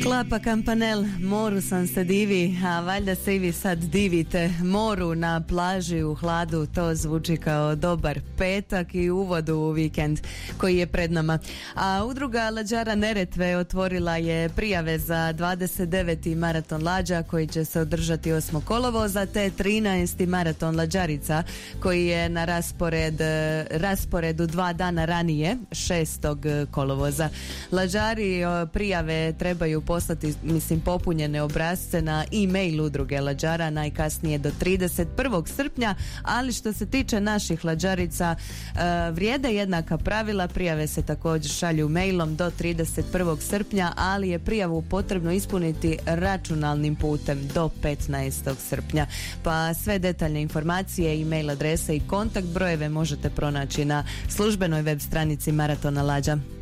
Klapa Kampanel, moru sam se divi, a valjda se i vi sad divite moru na plaži u hladu. To zvuči kao dobar petak i uvod u vikend koji je pred nama. A udruga lađara Neretve otvorila je prijave za 29. maraton lađa koji će se održati 8. kolovoza te 13. maraton lađarica koji je na rasporedu 2 dana ranije, 6. kolovoza. Lađari prijave trebaju poslati, popunjene obrasce na e-mail udruge lađara najkasnije do 31. srpnja, ali što se tiče naših lađarica vrijede jednaka pravila, prijave se također šalju mailom do 31. srpnja, ali je prijavu potrebno ispuniti računalnim putem do 15. srpnja. Pa sve detaljne informacije, e-mail adrese i kontakt brojeve možete pronaći na službenoj web stranici Maratona lađa.